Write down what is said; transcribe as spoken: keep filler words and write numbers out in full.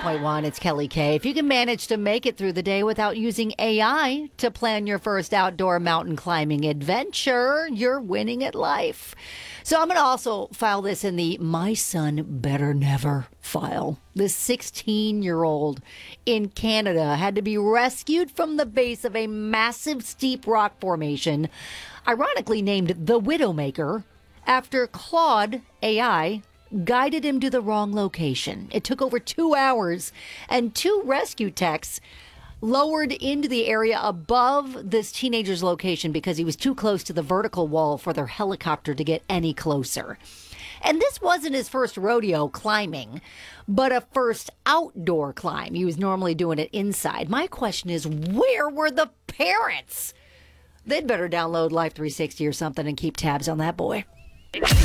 point one, it's Kelly K. If you can manage to make it through the day without using A I to plan your first outdoor mountain climbing adventure, you're winning at life. So I'm going to also file this in the My Son Better Never file. This sixteen-year-old in Canada had to be rescued from the base of a massive steep rock formation, ironically named the Widowmaker, after Claude A I guided him to the wrong location. It took over two hours, and two rescue techs lowered into the area above this teenager's location because he was too close to the vertical wall for their helicopter to get any closer. And this wasn't his first rodeo climbing, but a first outdoor climb. He was normally doing it inside. My question is, where were the parents? They'd better download Life three sixty or something and keep tabs on that boy.